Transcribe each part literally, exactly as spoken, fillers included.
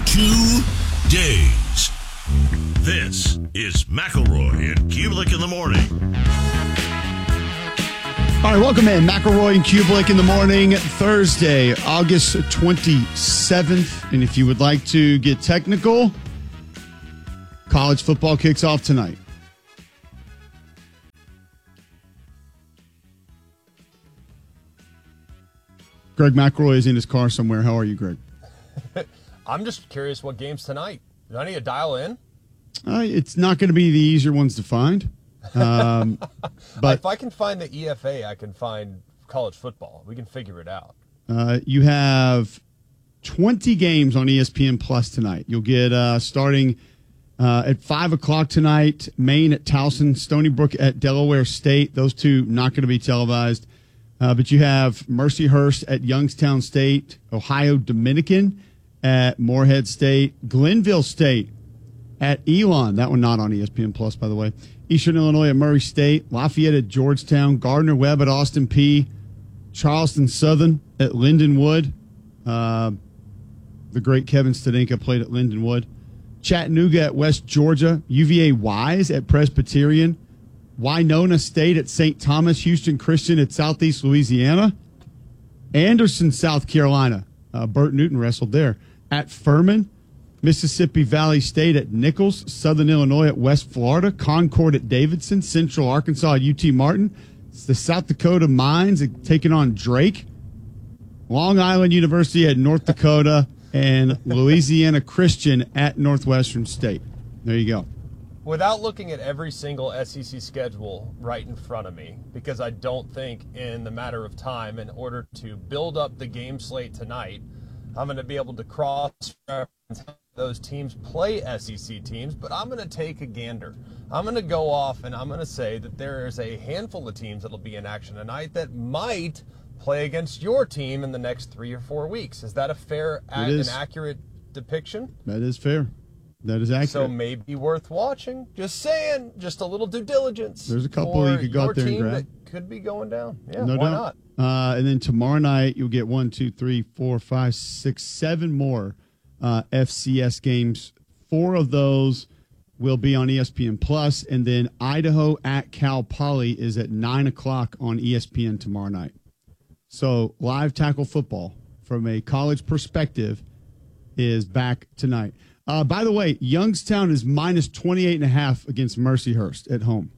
two days. This is McElroy and Kubelik in the morning. All right, welcome in. McElroy and Kubelik in the morning, Thursday, August twenty-seventh. And if you would like to get technical, college football kicks off tonight. Greg McElroy is in his car somewhere. How are you, Greg? I'm just curious what game's tonight. Do I need to dial in? Uh, it's not going to be the easier ones to find. Um, but if I can find the E F A, I can find college football. We can figure it out. Uh, you have twenty games on E S P N Plus tonight. You'll get uh, starting uh, at five o'clock tonight, Maine at Towson, Stony Brook at Delaware State. Those two not going to be televised. Uh, but you have Mercyhurst at Youngstown State, Ohio Dominican at Morehead State, Glenville State at Elon. That one not on E S P N Plus, by the way. Eastern Illinois at Murray State, Lafayette at Georgetown, Gardner Webb at Austin Peay, Charleston Southern at Lindenwood. Uh, the great Kevin Stadenka played at Lindenwood. Chattanooga at West Georgia, U V A Wise at Presbyterian, Winona State at Saint Thomas, Houston Christian at Southeast Louisiana, Anderson, South Carolina. Uh, Burt Newton wrestled there. At Furman, Mississippi Valley State at Nichols, Southern Illinois at West Florida, Concord at Davidson, Central Arkansas at U T Martin. It's the South Dakota Mines taking on Drake, Long Island University at North Dakota, and Louisiana Christian at Northwestern State. There you go. Without looking at every single S E C schedule right in front of me, because I don't think in the matter of time, in order to build up the game slate tonight, I'm going to be able to cross-reference those teams play S E C teams, but I'm going to take a gander. I'm going to go off and I'm going to say that there is a handful of teams that will be in action tonight that might play against your team in the next three or four weeks. Is that a fair and accurate depiction? That is fair. That is accurate. So maybe worth watching. Just saying, just a little due diligence. There's a couple you could go out there and grab. That could be going down. Yeah, no why doubt. not? Uh, and then tomorrow night you'll get one, two, three, four, five, six, seven more uh, F C S games. Four of those will be on E S P N Plus, and then Idaho at Cal Poly is at nine o'clock on E S P N tomorrow night. So live tackle football from a college perspective is back tonight. Uh, by the way, Youngstown is minus twenty-eight and a half against Mercyhurst at home.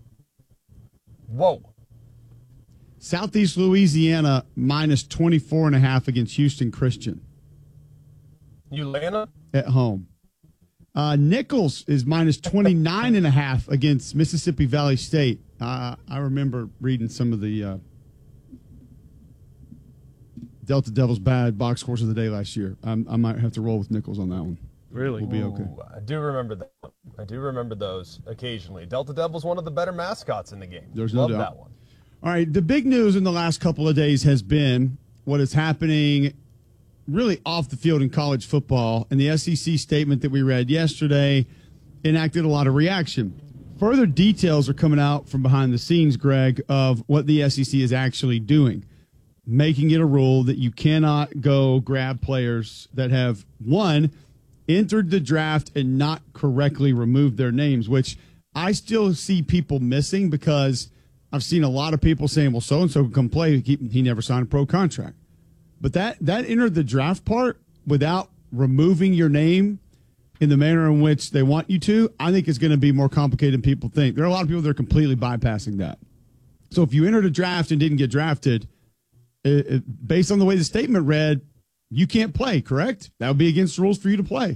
Whoa. Southeast Louisiana minus twenty-four and a half against Houston Christian. Ulana? At home. Uh, Nichols is minus twenty-nine and a half against Mississippi Valley State. Uh, I remember reading some of the uh, Delta Devils bad box scores of the day last year. I'm, I might have to roll with Nichols on that one. Really? We'll be okay. Ooh, I do remember that. I do remember those occasionally. Delta Devils, one of the better mascots in the game. There's no Love doubt. that one. All right, the big news in the last couple of days has been what is happening really off the field in college football, and the S E C statement that we read yesterday enacted a lot of reaction. Further details are coming out from behind the scenes, Greg, of what the S E C is actually doing, making it a rule that you cannot go grab players that have, one, entered the draft and not correctly removed their names, which I still see people missing because I've seen a lot of people saying, well, so-and-so can come play. He, he never signed a pro contract. But that, that entered the draft part without removing your name in the manner in which they want you to, I think is going to be more complicated than people think. There are a lot of people that are completely bypassing that. So if you entered a draft and didn't get drafted, it, it, based on the way the statement read, you can't play, correct? That would be against the rules for you to play.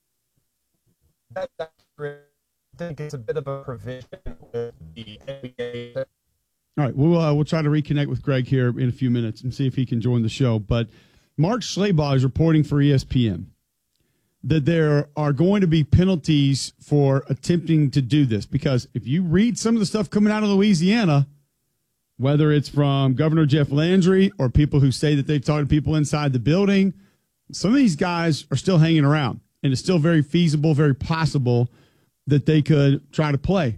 I think it's a bit of a provision with the N B A. All right, we'll uh, we'll try to reconnect with Greg here in a few minutes and see if he can join the show. But Mark Schlabach is reporting for E S P N that there are going to be penalties for attempting to do this, because if you read some of the stuff coming out of Louisiana, whether it's from Governor Jeff Landry or people who say that they've talked to people inside the building, some of these guys are still hanging around, and it's still very feasible, very possible that they could try to play.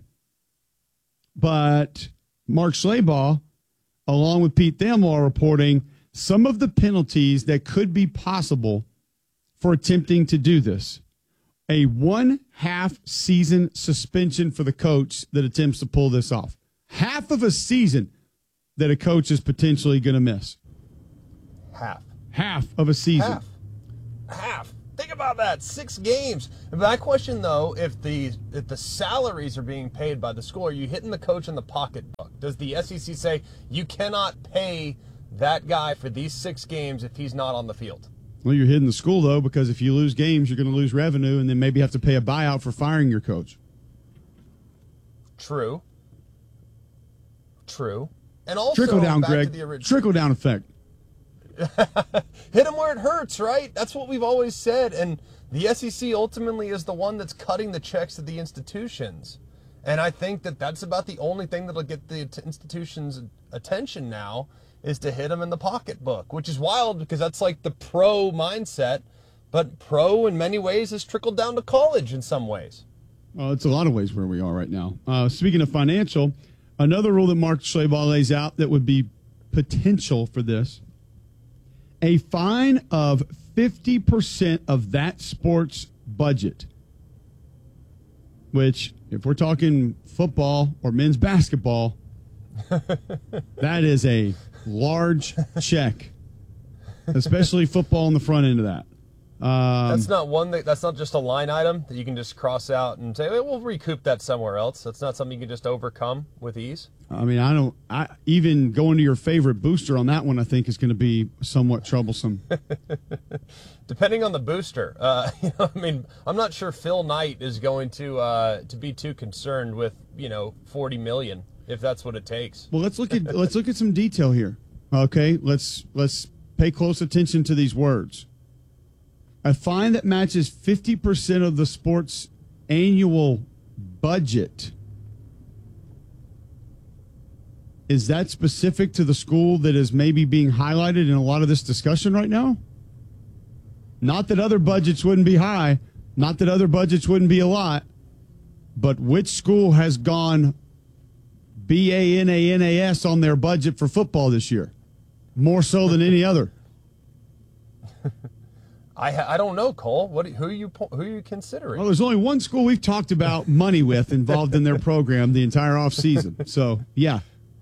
But Mark Schlabach, along with Pete Thamel, are reporting some of the penalties that could be possible for attempting to do this. a one-half season suspension for the coach that attempts to pull this off. Half of a season that a coach is potentially going to miss. Half. Half of a season. Half. Half. Think about that. Six games. My question, though, if the if the salaries are being paid by the school, are you hitting the coach in the pocketbook? Does the S E C say you cannot pay that guy for these six games if he's not on the field? Well, you're hitting the school, though, because if you lose games, you're going to lose revenue and then maybe have to pay a buyout for firing your coach. True. True. And also, trickle down, back Greg. to the original. Trickle down effect. Hit him where it hurts, right? That's what we've always said. And the S E C ultimately is the one that's cutting the checks to the institutions. And I think that that's about the only thing that'll get the institutions' attention now is to hit them in the pocketbook, which is wild because that's like the pro mindset. But pro in many ways has trickled down to college in some ways. Well, it's a lot of ways where we are right now. Uh, speaking of financial, another rule that Mark Schlabach lays out that would be potential for this, a fine of fifty percent of that sport's budget, which, if we're talking football or men's basketball, that is a large check, especially football on the front end of that. Um, that's not one that, that's not just a line item that you can just cross out and say, well, we'll recoup that somewhere else. That's not something you can just overcome with ease. I mean, I don't, I even going to your favorite booster on that one, I think is going to be somewhat troublesome. Depending on the booster. Uh, you know, I mean, I'm not sure Phil Knight is going to, uh, to be too concerned with, you know, forty million if that's what it takes. Well, let's look at, let's look at some detail here. Okay. Let's, let's pay close attention to these words. A fine that matches fifty percent of the sport's annual budget. Is that specific to the school that is maybe being highlighted in a lot of this discussion right now? Not that other budgets wouldn't be high, not that other budgets wouldn't be a lot, but which school has gone B A N A N A S on their budget for football this year? More so than any other. I I don't know, Cole. What who are you who are you considering? Well, there's only one school we've talked about money with involved in their program the entire offseason. So, yeah.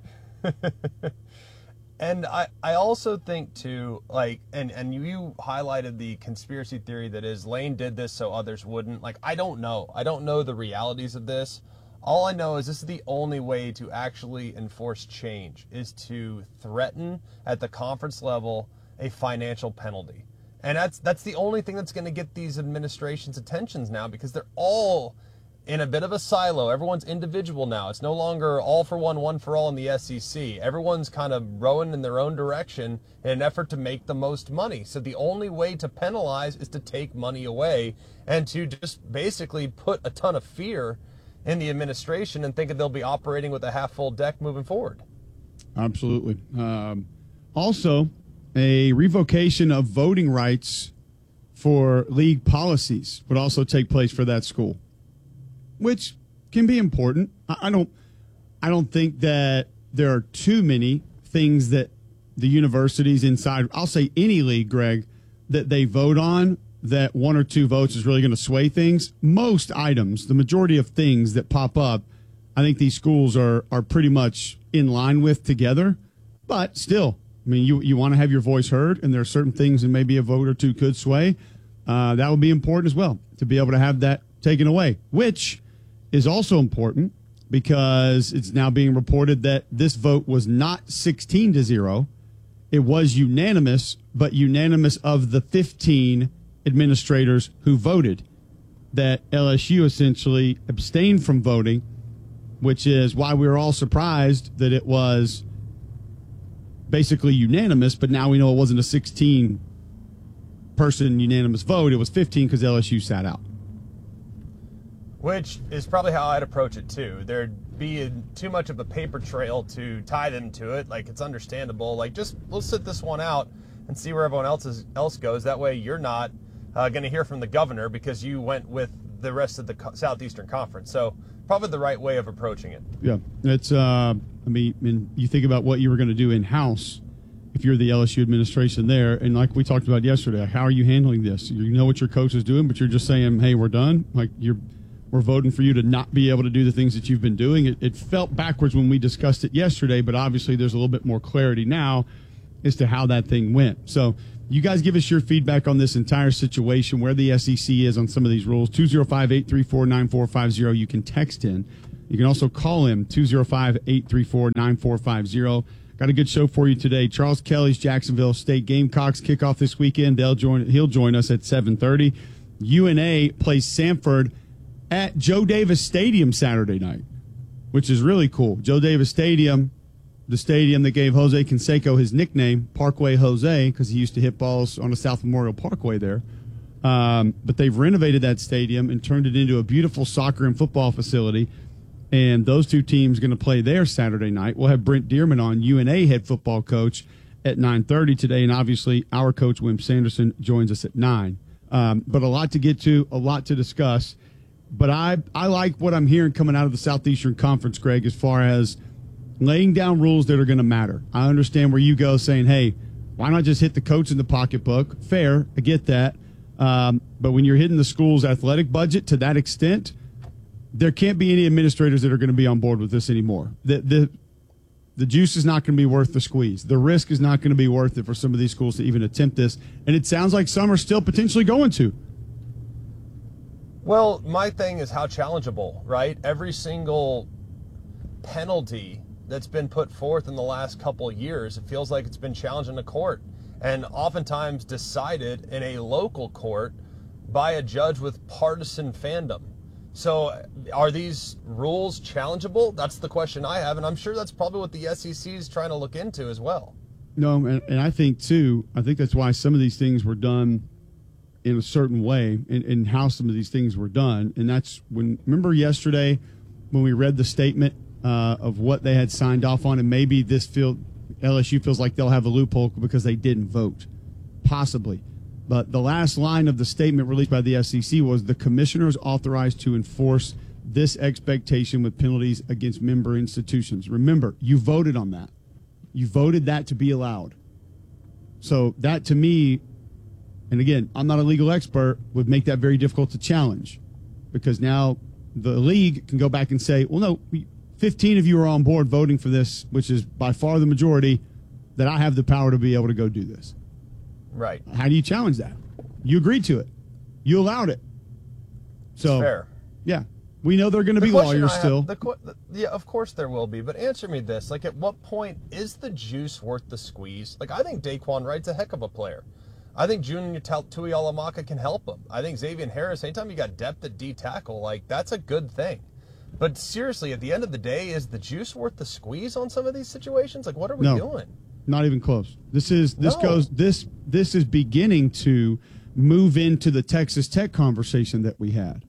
And I, I also think, too, like, and, and you, you highlighted the conspiracy theory that is Lane did this so others wouldn't. Like, I don't know. I don't know the realities of this. All I know is this is the only way to actually enforce change is to threaten at the conference level a financial penalty. And that's that's the only thing that's going to get these administrations' attentions now because they're all in a bit of a silo. Everyone's individual now. It's no longer all for one, one for all in the S E C. Everyone's kind of rowing in their own direction in an effort to make the most money. So the only way to penalize is to take money away and to just basically put a ton of fear in the administration and think that they'll be operating with a half-full deck moving forward. Absolutely. Um, also, a revocation of voting rights for league policies would also take place for that school, which can be important. I don't, I don't think that there are too many things that the universities inside, I'll say any league, Greg, that they vote on that one or two votes is really going to sway things. Most items, the majority of things that pop up, I think these schools are are pretty much in line with together. But still, I mean, you you want to have your voice heard, and there are certain things that maybe a vote or two could sway. Uh, that would be important as well, to be able to have that taken away, which is also important because it's now being reported that this vote was not sixteen to zero. It was unanimous, but unanimous of the fifteen administrators who voted, that L S U essentially abstained from voting, which is why we were all surprised that it was basically unanimous, but now we know it wasn't a sixteen person unanimous vote. It was fifteen because L S U sat out. Which is probably how I'd approach it, too. There'd be a, too much of a paper trail to tie them to it. Like, it's understandable. Like, just let's sit this one out and see where everyone else, is, else goes. That way you're not uh, going to hear from the governor because you went with the rest of the co- Southeastern Conference. So probably the right way of approaching it. Yeah. It's, uh, I mean, and you think about what you were going to do in-house if you're the L S U administration there. And like we talked about yesterday, how are you handling this? You know what your coach is doing, but you're just saying, hey, we're done. Like you're, we're voting for you to not be able to do the things that you've been doing. It, it felt backwards when we discussed it yesterday, but obviously there's a little bit more clarity now as to how that thing went. So you guys give us your feedback on this entire situation, where the S E C is on some of these rules. two oh five, eight three four, nine four five oh. You can text in. You can also call him, two oh five, eight three four, nine four five oh. Got a good show for you today. Charles Kelly's Jacksonville State Gamecocks kick off this weekend. They'll join. He'll join us at seven thirty. U N A plays Samford at Joe Davis Stadium Saturday night, which is really cool. Joe Davis Stadium, the stadium that gave Jose Canseco his nickname, Parkway Jose, because he used to hit balls on the South Memorial Parkway there. Um, but they've renovated that stadium and turned it into a beautiful soccer and football facility. And those two teams going to play there Saturday night. We'll have Brent Dearman on, U N A head football coach, at nine thirty today. And obviously our coach, Wim Sanderson, joins us at nine. Um, but a lot to get to, a lot to discuss. But I, I like what I'm hearing coming out of the Southeastern Conference, Greg, as far as laying down rules that are going to matter. I understand where you go saying, hey, why not just hit the coach in the pocketbook? Fair, I get that. Um, but when you're hitting the school's athletic budget to that extent, there can't be any administrators that are going to be on board with this anymore. The, the, the juice is not going to be worth the squeeze. The risk is not going to be worth it for some of these schools to even attempt this. And it sounds like some are still potentially going to. Well, my thing is how challengeable, right? Every single penalty that's been put forth in the last couple of years, it feels like it's been challenged in a court, and oftentimes decided in a local court by a judge with partisan fandom. So are these rules challengeable? That's the question I have, and I'm sure that's probably what the S E C is trying to look into as well. No, and, and I think, too, I think that's why some of these things were done in a certain way, and, and how some of these things were done. And that's when, remember yesterday when we read the statement uh, of what they had signed off on, and maybe this field, L S U feels like they'll have a loophole because they didn't vote, possibly. But the last line of the statement released by the S E C was the commissioner is authorized to enforce this expectation with penalties against member institutions. Remember, you voted on that. You voted that to be allowed. So that, to me, and again, I'm not a legal expert, would make that very difficult to challenge, because now the league can go back and say, well, no, fifteen of you are on board voting for this, which is by far the majority, that I have the power to be able to go do this. Right. How do you challenge that? You agreed to it. You allowed it. So, it's fair. Yeah. We know there are going to The be question lawyers I have- still. the que- the- yeah, of course there will be. But answer me this: like, at what point is the juice worth the squeeze? Like, I think Daquan Wright's a heck of a player. I think Junior Tuialamaka can help him. I think Xavier Harris, anytime you got depth at D tackle, like, that's a good thing. But seriously, at the end of the day, is the juice worth the squeeze on some of these situations? Like, what are we No. doing? Not even close. This is this No. goes this this is beginning to move into the Texas Tech conversation that we had.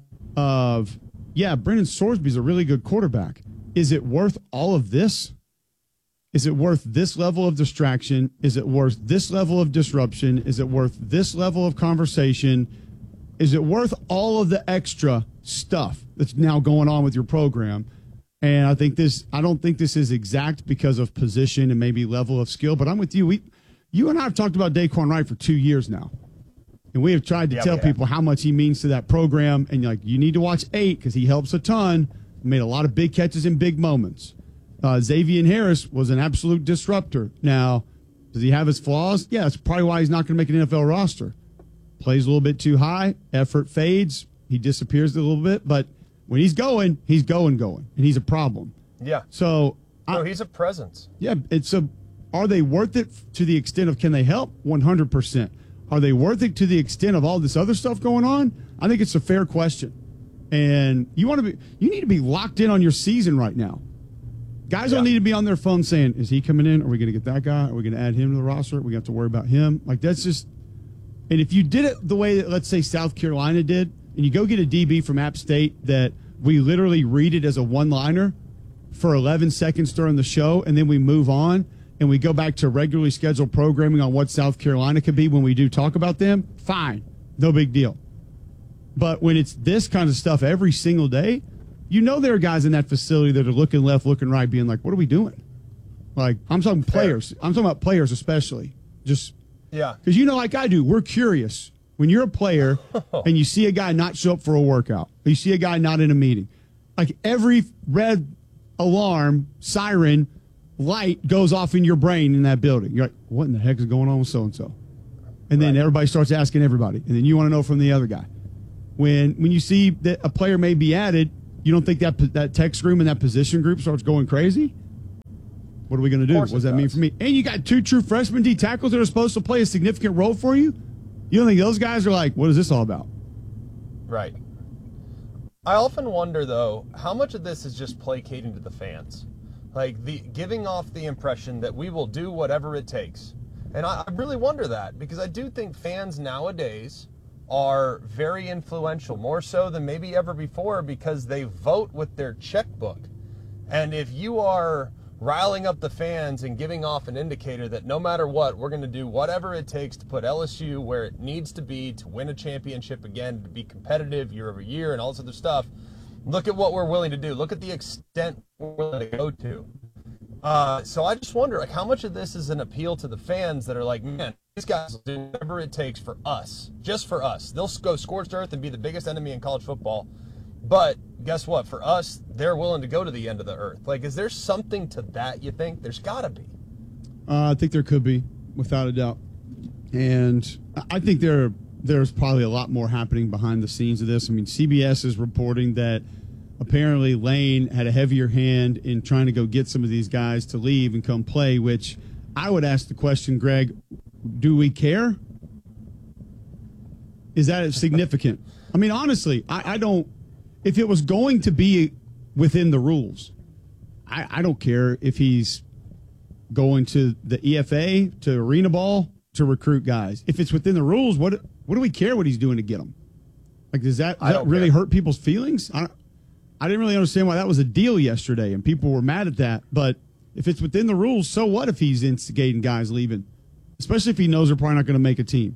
Of yeah, Brendan Sorsby's a really good quarterback. Is it worth all of this? Is it worth this level of distraction? Is it worth this level of disruption? Is it worth this level of conversation? Is it worth all of the extra stuff that's now going on with your program? And I think this, I don't think this is exact because of position and maybe level of skill, but I'm with you. We, you and I have talked about Daquan Wright for two years now. And we have tried to Yeah, tell we have. people how much he means to that program. And like, you need to watch eight because he helps a ton. Made a lot of big catches in big moments. Uh, Xavier Harris was an absolute disruptor. Now, does he have his flaws? Yeah, that's probably why he's not going to make an N F L roster. Plays a little bit too high. Effort fades. He disappears a little bit. But when he's going, he's going, going. And he's a problem. Yeah. So, No, I, he's a presence. yeah, it's a, are they worth it to the extent of can they help? one hundred percent. Are they worth it to the extent of all this other stuff going on? I think it's a fair question. And you want to be, you need to be locked in on your season right now. Guys Yeah. don't need to be on their phone saying, is he coming in? Are we going to get that guy? Are we going to add him to the roster? We have to worry about him. Like, that's just, and if you did it the way that, let's say, South Carolina did, and you go get a D B from App State that we literally read it as a one-liner for eleven seconds during the show, and then we move on, and we go back to regularly scheduled programming on what South Carolina could be when we do talk about them, fine. No big deal. But when it's this kind of stuff every single day, you know there are guys in that facility that are looking left, looking right, being like, what are we doing? Like, I'm talking players. I'm talking about players especially. Just yeah, because you know, like I do, we're curious. When you're a player and you see a guy not show up for a workout, or you see a guy not in a meeting, like every red alarm, siren, light goes off in your brain in that building. You're like, what in the heck is going on with so-and-so? And then right. everybody starts asking everybody. And then you want to know from the other guy. When when you see that a player may be added, you don't think that that text room and that position group starts going crazy? What are we going to do? What does that does. mean for me? And you got two true freshman D tackles that are supposed to play a significant role for you? You don't think those guys are like, what is this all about? Right. I often wonder, though, how much of this is just placating to the fans? Like, the giving off the impression that we will do whatever it takes. And I, I really wonder that, because I do think fans nowadays are very influential, more so than maybe ever before, because they vote with their checkbook. And if you are riling up the fans and giving off an indicator that no matter what, we're going to do whatever it takes to put L S U where it needs to be to win a championship again, to be competitive year over year and all this other stuff, look at what we're willing to do. Look at the extent we're willing to go to. Uh, so I just wonder, like, how much of this is an appeal to the fans that are like, man, these guys will do whatever it takes for us, just for us. They'll go scorched earth and be the biggest enemy in college football. But guess what? For us, they're willing to go to the end of the earth. Like, is there something to that, you think? There's got to be. Uh, I think there could be, without a doubt. And I think there there's probably a lot more happening behind the scenes of this. I mean, C B S is reporting that apparently Lane had a heavier hand in trying to go get some of these guys to leave and come play, which I would ask the question, Greg, do we care? Is that significant? I mean, honestly, I, I don't. If it was going to be within the rules, I, I don't care if he's going to the E F A, to arena ball, to recruit guys. If it's within the rules, what what do we care what he's doing to get them? Like, does that, does that really care. hurt people's feelings? I, don't, I didn't really understand why that was a deal yesterday, and people were mad at that. But if it's within the rules, so what if he's instigating guys leaving? Especially if he knows they're probably not going to make a team.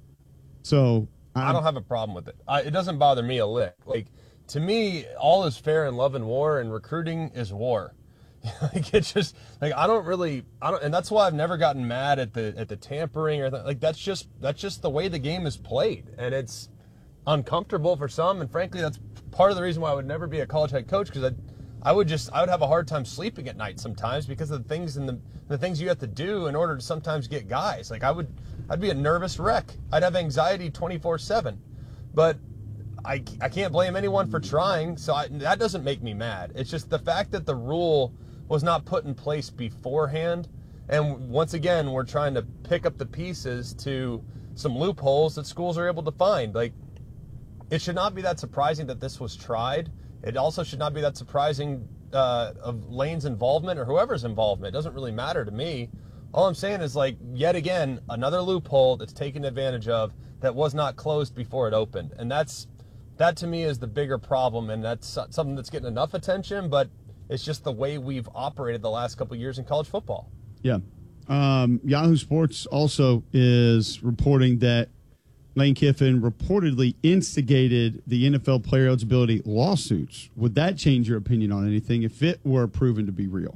So I, I don't have a problem with it. I, it doesn't bother me a lick. Like, to me, all is fair in love and war, and recruiting is war. Like, it's just like I don't really, I don't, and that's why I've never gotten mad at the at the tampering or th- like that's just that's just the way the game is played, and it's uncomfortable for some, and frankly, that's part of the reason why I would never be a college head coach, because I, I would just I would have a hard time sleeping at night sometimes because of the things and the the things you have to do in order to sometimes get guys. Like I would, I'd be a nervous wreck. I'd have anxiety twenty-four seven, but. I, I can't blame anyone for trying, so I, that doesn't make me mad. It's just the fact that the rule was not put in place beforehand, and once again, we're trying to pick up the pieces to some loopholes that schools are able to find. Like, it should not be that surprising that this was tried. It also should not be that surprising uh, of Lane's involvement or whoever's involvement. It doesn't really matter to me. All I'm saying is, like, yet again, another loophole that's taken advantage of that was not closed before it opened, and that's That, to me, is the bigger problem, and that's something that's getting enough attention, but it's just the way we've operated the last couple of years in college football. Yeah. Um, Yahoo Sports also is reporting that Lane Kiffin reportedly instigated the N F L player eligibility lawsuits. Would that change your opinion on anything if it were proven to be real?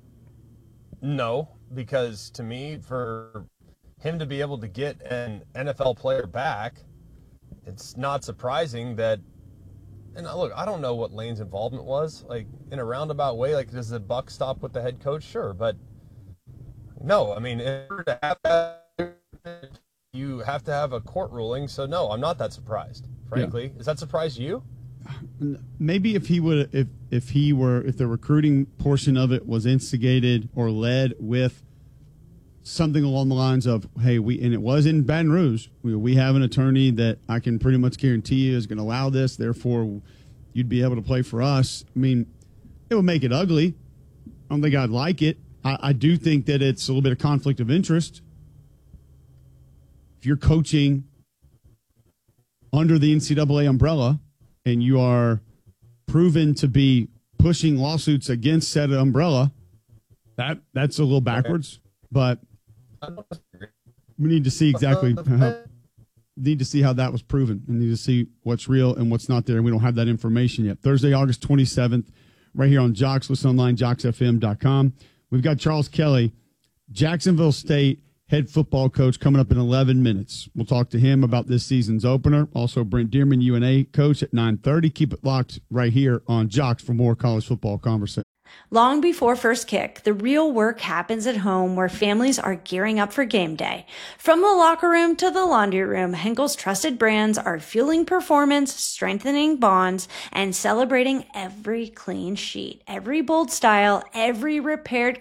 No, because to me, for him to be able to get an N F L player back, it's not surprising that, and look, I don't know what Lane's involvement was, like, in a roundabout way. Like, does the buck stop with the head coach? Sure, but no, I mean, in order to have that, you have to have a court ruling, so no, I'm not that surprised, frankly. Yeah. Does that surprise you? Maybe if he would, if if he were, if the recruiting portion of it was instigated or led with something along the lines of, hey, we, and it was in Baton Rouge, we, we have an attorney that I can pretty much guarantee you is going to allow this, therefore you'd be able to play for us. I mean, it would make it ugly. I don't think I'd like it. I, I do think that it's a little bit of conflict of interest. If you're coaching under the N C double A umbrella and you are proven to be pushing lawsuits against said umbrella, that that's a little backwards, but we need to see exactly how, need to see how that was proven. We need to see what's real and what's not there. And we don't have that information yet. Thursday, August twenty-seventh, right here on Jocks. Listen online, jocks f m dot com. We've got Charles Kelly, Jacksonville State head football coach, coming up in eleven minutes. We'll talk to him about this season's opener. Also, Brent Dearman, U N A coach, at nine thirty. Keep it locked right here on Jocks for more college football conversation. Long before first kick, the real work happens at home where families are gearing up for game day. From the locker room to the laundry room, Henkel's trusted brands are fueling performance, strengthening bonds, and celebrating every clean sheet, every bold style, every repaired